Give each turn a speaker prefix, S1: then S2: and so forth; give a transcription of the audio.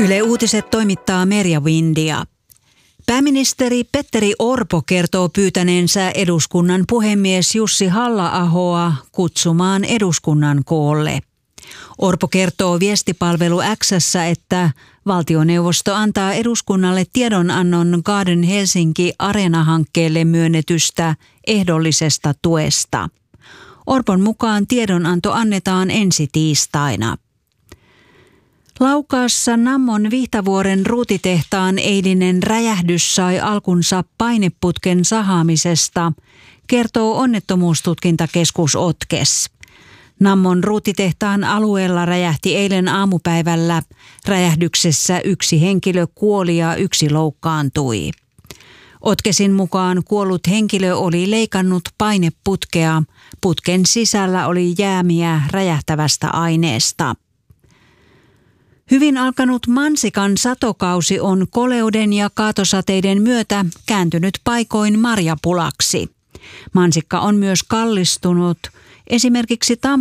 S1: Yle Uutiset toimittaa Merja Windia. Pääministeri Petteri Orpo kertoo pyytäneensä eduskunnan puhemies Jussi Halla-ahoa kutsumaan eduskunnan koolle. Orpo kertoo viestipalvelu X:ssä, että valtioneuvosto antaa eduskunnalle tiedonannon Garden Helsinki Areena-hankkeelle myönnetystä ehdollisesta tuesta. Orpon mukaan tiedonanto annetaan ensi tiistaina. Laukaassa Nammon Vihtavuoren ruutitehtaan eilinen räjähdys sai alkunsa paineputken sahaamisesta, kertoo onnettomuustutkintakeskus OTKES. Nammon ruutitehtaan alueella räjähti eilen aamupäivällä. Räjähdyksessä 1 henkilö kuoli ja 1 loukkaantui. OTKESin mukaan kuollut henkilö oli leikannut paineputkea. Putken sisällä oli jäämiä räjähtävästä aineesta. Hyvin alkanut mansikan satokausi on koleuden ja kaatosateiden myötä kääntynyt paikoin marjapulaksi. Mansikka on myös kallistunut. Esimerkiksi